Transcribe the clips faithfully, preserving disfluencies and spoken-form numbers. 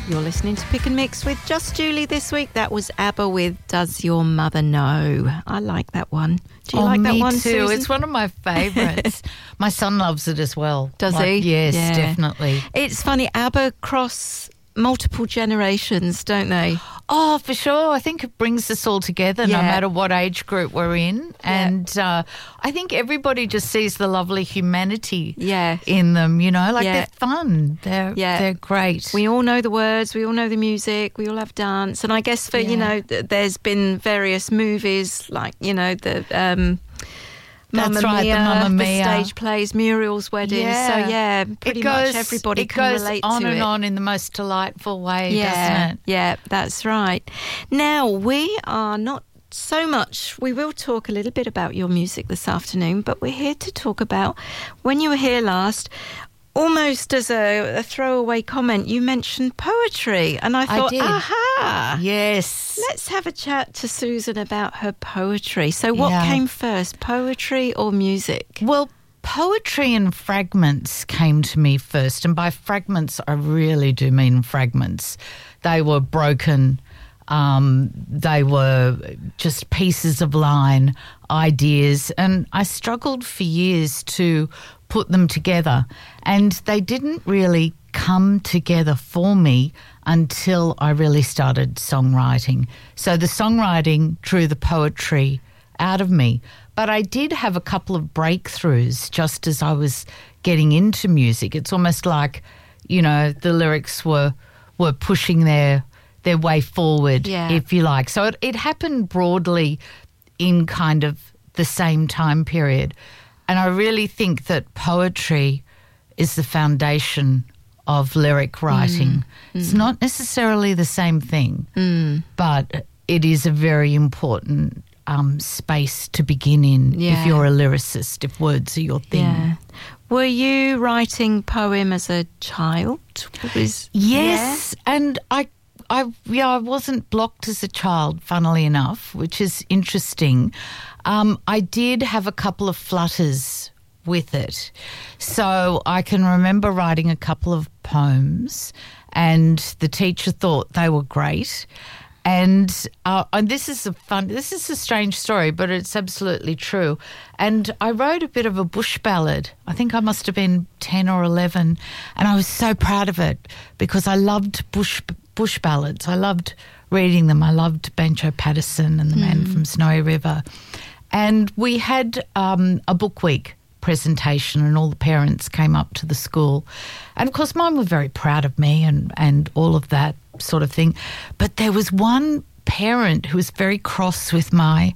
You're listening to Pick and Mix with Just Julie this week. That was ABBA with Does Your Mother Know? I like that one. Do you oh, like that me one, too. Susan? It's one of my favourites. My son loves it as well. Does like, he? Yes, Yeah. definitely. It's funny, ABBA cross multiple generations, don't they? Oh, for sure. I think it brings us all together Yeah. no matter what age group we're in. And uh, I think everybody just sees the lovely humanity Yeah. in them, you know, like Yeah. they're fun. They're, Yeah. they're great. We all know the words, we all know the music, we all have dance. And I guess for, you Yeah. know, th- there's been various movies like, you know, the... Um, That's Mamma right, the Mia, Mamma Mia. stage plays, Muriel's Wedding. So, yeah, pretty it goes, much everybody it can goes relate on to and it. on in the most delightful way, Yeah, doesn't it? yeah, that's right. Now, we are not so much, we will talk a little bit about your music this afternoon, but we're here to talk about when you were here last. Almost as a, a throwaway comment, you mentioned poetry, and I I thought, did. aha, Yes. let's have a chat to Susan about her poetry. So what Yeah. came first, poetry or music? Well, poetry and fragments came to me first, and by fragments I really do mean fragments. They were broken, um, they were just pieces of line, ideas, and I struggled for years to put them together, and they didn't really come together for me until I really started songwriting. So the songwriting drew the poetry out of me. But I did have a couple of breakthroughs just as I was getting into music. It's almost like, you know, the lyrics were were pushing their their way forward, Yeah. if you like. So it, it happened broadly in kind of the same time period. And I really think that poetry is the foundation of lyric writing. Mm. It's not necessarily the same thing, Mm. but it is a very important um, space to begin in Yeah. if you're a lyricist, if words are your thing. Yeah. Were you writing poem as a child? Was, Yes, and I, I, yeah, I wasn't blocked as a child, funnily enough, which is interesting. Um, I did have a couple of flutters with it, so I can remember writing a couple of poems, and the teacher thought they were great. And, uh, and this is a fun, this is a strange story, but it's absolutely true. And I wrote a bit of a bush ballad. I think I must have been ten or eleven, and I was so proud of it because I loved bush bush ballads. I loved reading them. I loved Banjo Patterson and the Man from Snowy River. And we had um, a book week presentation, and all the parents came up to the school. And, of course, mine were very proud of me and, and all of that sort of thing. But there was one parent who was very cross with my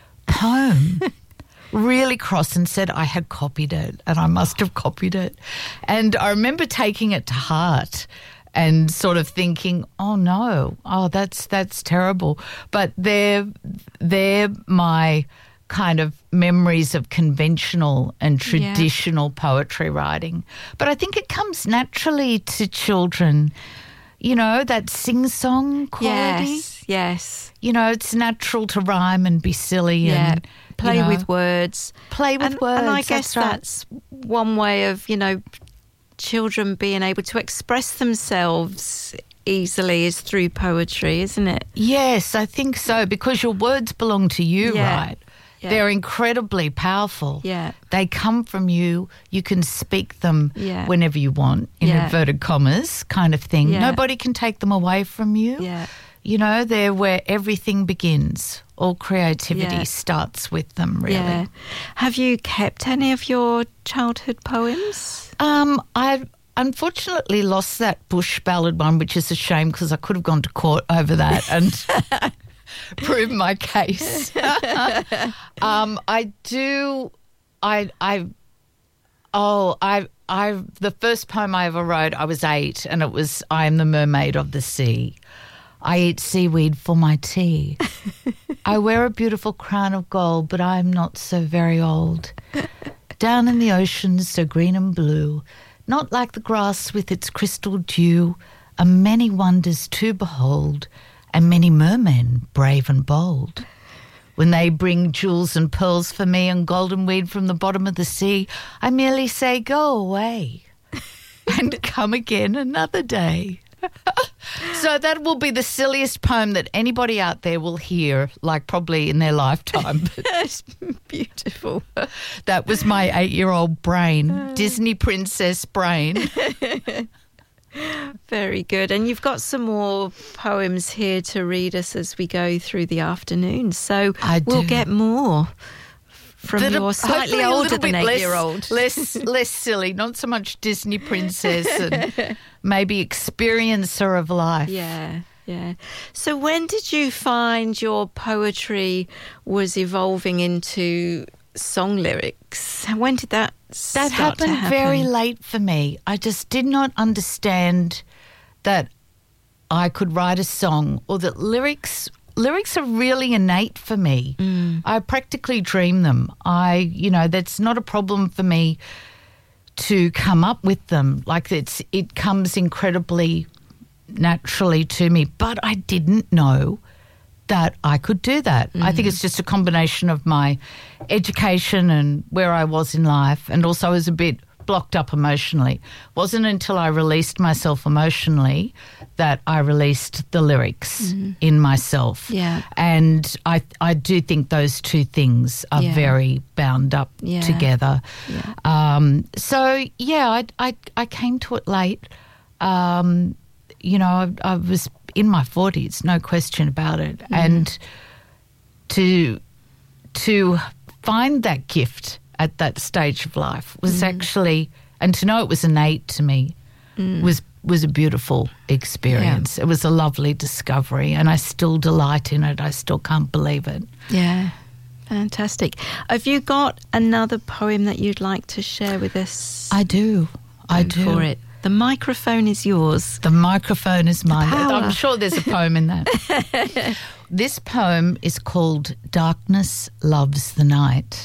poem, really cross, and said I had copied it, and I must have copied it. And I remember taking it to heart and sort of thinking, oh, no, oh, that's that's terrible. But they're, they're my kind of memories of conventional and traditional yeah. poetry writing. But I think it comes naturally to children, you know, that sing-song quality. Yes, yes. You know, it's natural to rhyme and be silly yeah. and play you know, with words. Play with and, words. And I guess that's, right. that's one way of, you know, children being able to express themselves easily is through poetry, isn't it? Yes, I think so, because your words belong to you, yeah. right? Yeah. They're incredibly powerful. Yeah. They come from you. You can speak them yeah. whenever you want, in yeah. inverted commas kind of thing. Yeah. Nobody can take them away from you. Yeah. You know, they're where everything begins. All creativity yeah. starts with them, really. Yeah. Have you kept any of your childhood poems? Um, I unfortunately lost that bush ballad one, which is a shame because I could have gone to court over that and prove my case. um, I do, I, I, oh, I, I, the first poem I ever wrote, I was eight, and it was, I am the mermaid of the sea. I eat seaweed for my tea. I wear a beautiful crown of gold, but I am not so very old. Down in the ocean, so green and blue, not like the grass with its crystal dew, are many wonders to behold, and many mermen brave and bold. When they bring jewels and pearls for me and golden weed from the bottom of the sea, I merely say, go away and come again another day. So that will be the silliest poem that anybody out there will hear, like probably in their lifetime. That's beautiful. That was my eight-year-old brain, Disney princess brain. Very good. And you've got some more poems here to read us as we go through the afternoon. So I we'll do. get more from That your are slightly hopefully a older little than bit less- eight-year-old. Less, less silly, not so much Disney princess and maybe experiencer of life. Yeah, yeah. So when did you find your poetry was evolving into song lyrics? When did that start That happened to happen? very late for me. I just did not understand that I could write a song or that lyrics lyrics are really innate for me. Mm. I practically dream them. I, you know, that's not a problem for me to come up with them. Like it's it comes incredibly naturally to me, but I didn't know that I could do that. Mm. I think it's just a combination of my education and where I was in life, and also I was a bit blocked up emotionally. Wasn't until I released myself emotionally that I released the lyrics mm. in myself. Yeah. And I I do think those two things are Yeah. very bound up Yeah. together. Yeah. Um, so, yeah, I, I, I came to it late. Um, you know, I, I was in my forties, no question about it. Mm. And to to find that gift at that stage of life was mm. actually, and to know it was innate to me, mm. was was a beautiful experience. Yeah. It was a lovely discovery, and I still delight in it. I still can't believe it. Yeah, fantastic. Have you got another poem that you'd like to share with us? I do. I do. For it. The microphone is yours. The microphone is mine. Power. I'm sure there's a poem in that. This poem is called Darkness Loves the Night.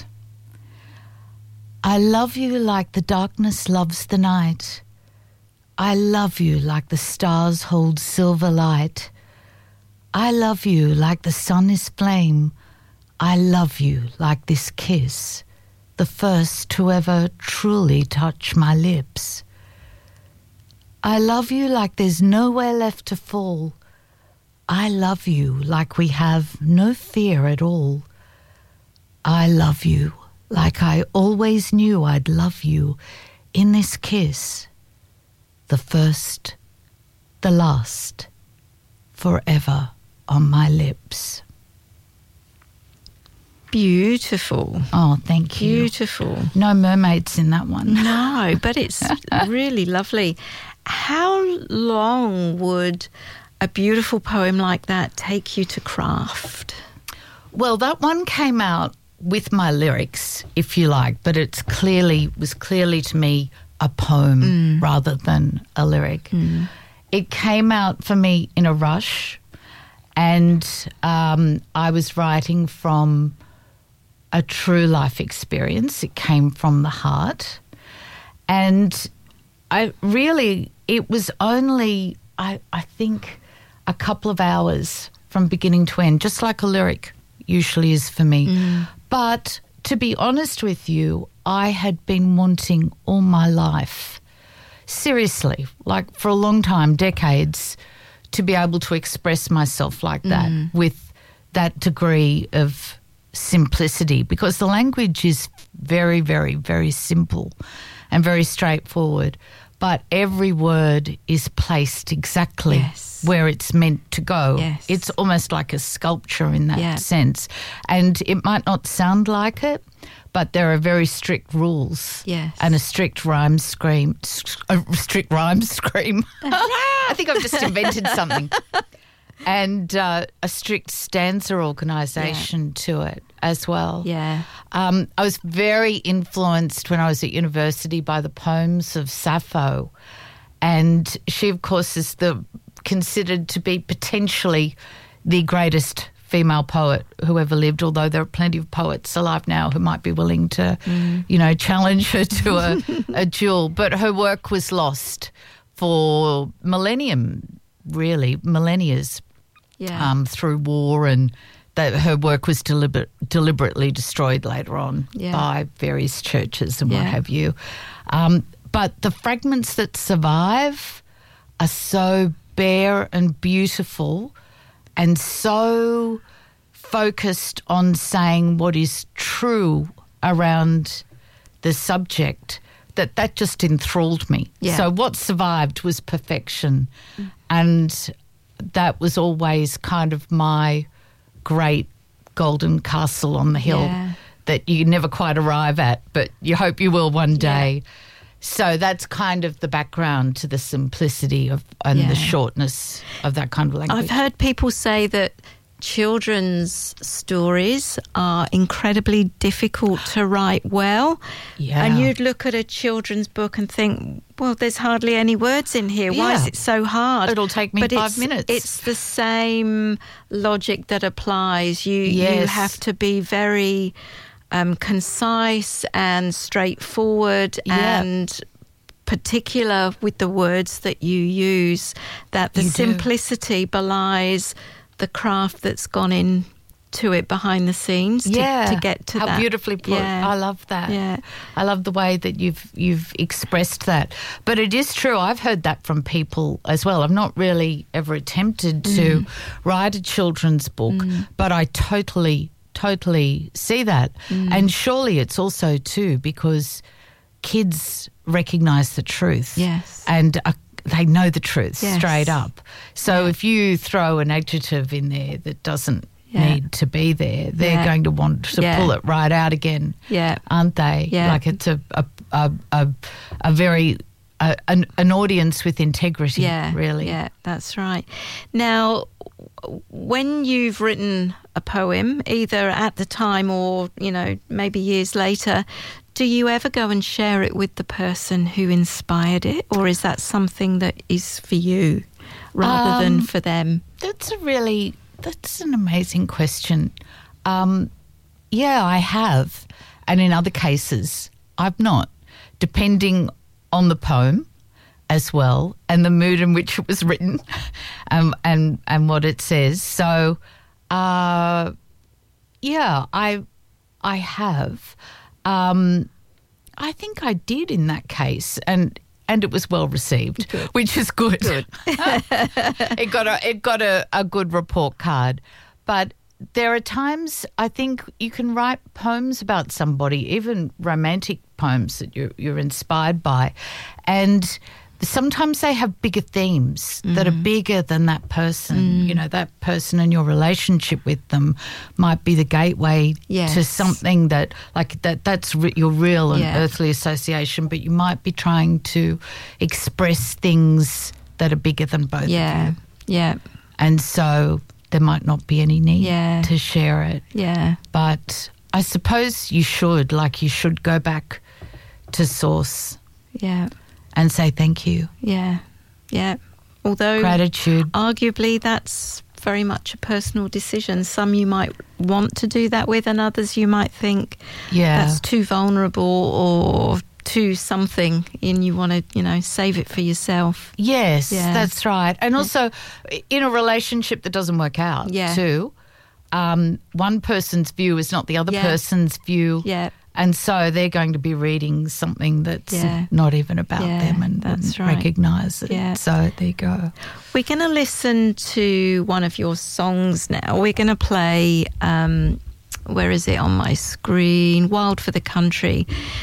I love you like the darkness loves the night. I love you like the stars hold silver light. I love you like the sun is flame. I love you like this kiss, the first to ever truly touch my lips. I love you like there's nowhere left to fall. I love you like we have no fear at all. I love you like I always knew I'd love you in this kiss, the first, the last, forever on my lips. Beautiful. Oh, thank you. Beautiful. No mermaids in that one. No, but it's really lovely. How long would a beautiful poem like that take you to craft? Well, that one came out with my lyrics, if you like, but it's clearly was clearly to me a poem mm. rather than a lyric. Mm. It came out for me in a rush, and um, I was writing from a true life experience. It came from the heart, and I really, it was only, I, I think, a couple of hours from beginning to end, just like a lyric usually is for me. Mm. But to be honest with you, I had been wanting all my life, seriously, like for a long time, decades, to be able to express myself like that mm. with that degree of simplicity, because the language is very, very, very simple and very straightforward, but every word is placed exactly yes. where it's meant to go. Yes. It's almost like a sculpture in that yeah. sense. And it might not sound like it, but there are very strict rules. Yes. And a strict rhyme scheme. A strict rhyme scheme. I think I've just invented something. And uh, a strict stanza organisation yeah. to it as well. Yeah. Um, I was very influenced when I was at university by the poems of Sappho, and she, of course, is the considered to be potentially the greatest female poet who ever lived, although there are plenty of poets alive now who might be willing to, mm. you know, challenge her to a, a duel. But her work was lost for millennium, really, millennias. Yeah. Um, through war, and that her work was deliberate, deliberately destroyed later on yeah. by various churches and yeah. what have you. Um, but the fragments that survive are so bare and beautiful and so focused on saying what is true around the subject that that just enthralled me. Yeah. So what survived was perfection. Mm. And that was always kind of my great golden castle on the hill yeah. that you never quite arrive at, but you hope you will one day. Yeah. So that's kind of the background to the simplicity of and yeah. the shortness of that kind of language. I've heard people say that children's stories are incredibly difficult to write well. Yeah. And you'd look at a children's book and think, well, there's hardly any words in here. Why Yeah. is it so hard? It'll take me but five it's, minutes. It's the same logic that applies. You, Yes. you have to be very um, concise and straightforward Yeah. and particular with the words that you use, that the You do. simplicity belies the craft that's gone in to it behind the scenes to, yeah. to get to How that. beautifully put. Yeah. I love that. Yeah. I love the way that you've you've expressed that. But it is true. I've heard that from people as well. I've not really ever attempted to Mm. write a children's book, Mm. but I totally, totally see that. Mm. And surely it's also too because kids recognise the truth. Yes. And are they know the truth Yes. straight up. So Yeah. if you throw an adjective in there that doesn't Yeah. need to be there, they're Yeah. going to want to Yeah. pull it right out again, Yeah. aren't they? Yeah. Like it's a a a, a, a very a, an, an audience with integrity. Yeah, really. Yeah, that's right. Now, when you've written a poem, either at the time or, you know, maybe years later, do you ever go and share it with the person who inspired it, or is that something that is for you rather Um, than for them? That's a really that's an amazing question. Um, yeah, I have, and in other cases, I've not, depending on the poem as well and the mood in which it was written, um, and and what it says. So, uh, yeah, I I have. Um, I think I did in that case, and and it was well received, Good. which is good. Good. it got a it got a, a good report card. But there are times I think you can write poems about somebody, even romantic poems that you're, you're inspired by, and sometimes they have bigger themes mm. that are bigger than that person. Mm. You know, that person and your relationship with them might be the gateway yes. to something that, like, that that's re- your real and yeah. earthly association, but you might be trying to express things that are bigger than both yeah. of you. Yeah. And so there might not be any need yeah. to share it. Yeah. But I suppose you should, like you should go back to source. Yeah. And say thank you. Yeah, yeah. Although gratitude. Arguably, that's very much a personal decision. Some you might want to do that with, and others you might think yeah. that's too vulnerable or too something, and you want to, you know, save it for yourself. Yes, yeah. that's right. And also, in a relationship that doesn't work out, yeah. too, um, one person's view is not the other yeah. person's view. Yeah. And so they're going to be reading something that's yeah. not even about yeah, them and, that's and right. recognise it. Yeah. So there you go. We're going to listen to one of your songs now. We're going to play, um, where is it on my screen? Wild for the Country.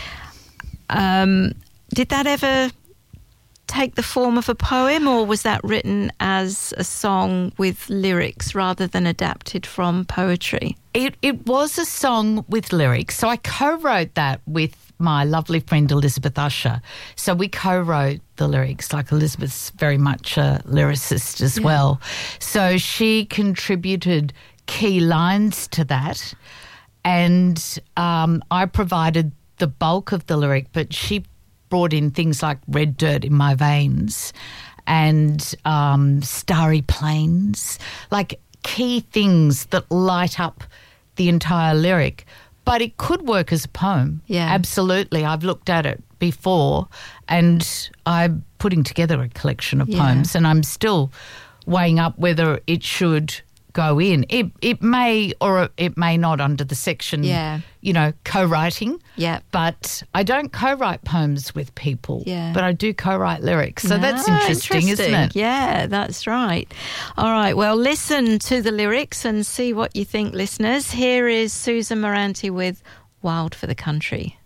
Um, did that ever take the form of a poem, or was that written as a song with lyrics rather than adapted from poetry? It it was a song with lyrics. So I co-wrote that with my lovely friend Elizabeth Usher. So we co-wrote the lyrics, like Elizabeth's very much a lyricist as yeah. well. So she contributed key lines to that, and um, I provided the bulk of the lyric, but she brought in things like Red Dirt in My Veins and um, Starry Plains, like key things that light up the entire lyric. But it could work as a poem. Yeah. Absolutely. I've looked at it before, and I'm putting together a collection of yeah. poems, and I'm still weighing up whether it should go in. It it may or it may not under the section, Yeah. you know, co-writing. Yeah. But I don't co-write poems with people. Yeah. But I do co-write lyrics. So that's Ah, interesting, isn't it? Yeah, that's right. All right. Well, listen to the lyrics and see what you think, listeners. Here is Susan Moranti with Wild for the Country.